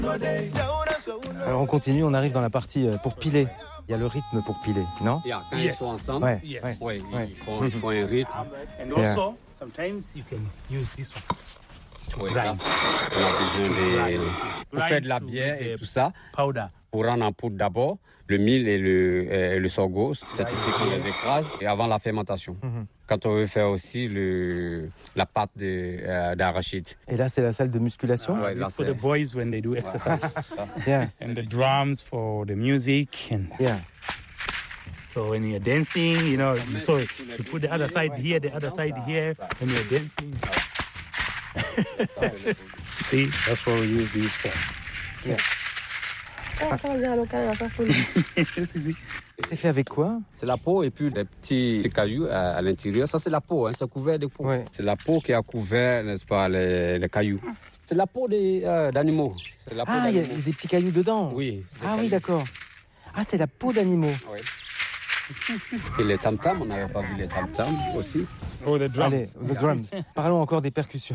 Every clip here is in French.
Alors on continue, on arrive dans la partie pour piler. Il y a le rythme pour piler, non? Quand ils sont ensemble, Ouais, ils font un rythme. And also, sometimes you can use this one. On a besoin pour faire de la bière et tout ça, Powder. pour rendre en poudre d'abord, le mil et le sorgho, c'est ici qu'on les écrase et avant la fermentation. Quand on veut faire aussi la pâte d'arachide. Et là, c'est la salle de musculation. Ouais, là, This for the boys when they do exercise. Yeah, And the drums for the music. And yeah. so when you're dancing, you know, so you put the other side here, the other side here, when you're dancing. See, that's what we use these for. C'est fait avec quoi? C'est la peau et puis des petits cailloux à l'intérieur. Ça, c'est la peau, hein, c'est couvert de peau. Ouais. C'est la peau qui a couvert, n'est-ce pas, les cailloux. C'est la peau d'animaux. C'est la peau Ah, il y a d'animaux. des petits cailloux dedans. Oui. c'est des Ah oui, cailloux. d'accord. Ah, c'est la peau d'animaux. Oui. Et les tam-tams, on n'avait pas vu les tam-tams aussi. Oh, the drums. Allez, the drums. Parlons encore des percussions.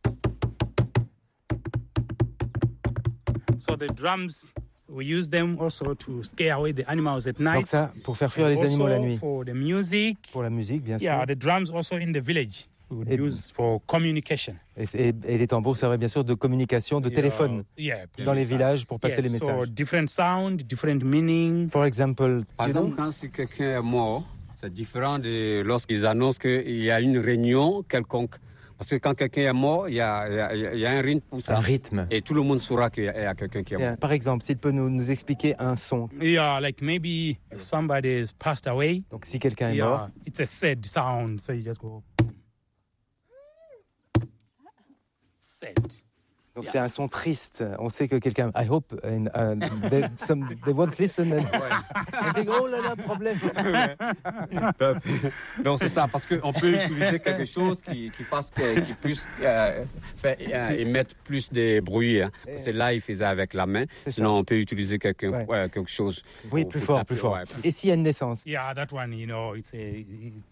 So the drums, we use them also to scare away the animals at night. Donc ça, pour faire fuir les animaux la Also nuit. for the music. Pour la musique, bien sûr. Yeah, the drums also in the village we would Et- use for communication. Et les tambours servaient bien sûr de communication, de téléphone Yeah. dans les villages pour passer Yeah, les so messages. different sound, different meaning. For example, Par exemple, quand si quelqu'un est mort, c'est différent de lorsqu'ils annoncent qu'il y a une réunion quelconque. Parce que quand quelqu'un est mort, il y a un rythme pour ça. un rythme. Et tout le monde saura qu'il y a quelqu'un qui est mort. Yeah. Par exemple, s'il peut nous expliquer un son. Yeah, like maybe somebody's passed away. Donc si quelqu'un est Yeah, mort, it's a sad sound, so you just go. Sad. donc c'est un son triste. On sait que quelqu'un. I hope they won't listen and think, oh là là, problème. Donc c'est ça, parce qu'on peut utiliser quelque chose qui puisse faire émettre plus de bruit. Hein. Parce que là, il faisait avec la main. C'est ça. Sinon, on peut utiliser quelque chose. Oui, pour plus fort, taper, plus fort. ouais, Et s'il y a une naissance? Yeah, that one, you know, it's a.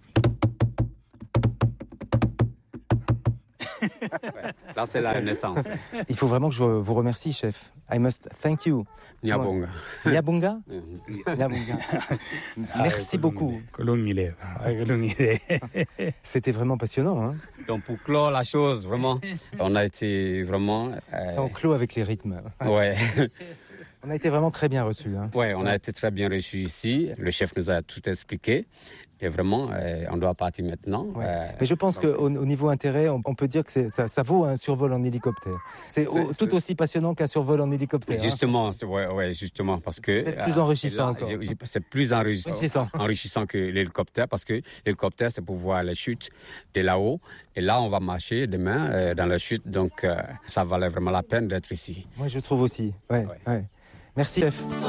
Là, c'est la naissance. Il faut vraiment que je vous remercie, chef. I must thank you. Nyabonga. Nyabonga? Nyabonga. Merci beaucoup. Kolongile. C'était vraiment passionnant. Hein. Donc, pour clore la chose, vraiment, on a été vraiment... Ça en clôt avec les rythmes. Ouais. On a été vraiment très bien reçus. Hein. Ouais, on a été très bien reçus ici. Le chef nous a tout expliqué. Et vraiment, on doit partir maintenant. Ouais. Mais je pense qu'au niveau intérêt, on peut dire que ça vaut un survol en hélicoptère. C'est tout aussi passionnant qu'un survol en hélicoptère. Justement, justement, parce que... C'est plus enrichissant encore. C'est plus enrichissant que l'hélicoptère, parce que l'hélicoptère, c'est pour voir les chutes de là-haut. Et là, on va marcher demain dans la chute, donc ça valait vraiment la peine d'être ici. Moi, je trouve aussi. Ouais. Merci, chef.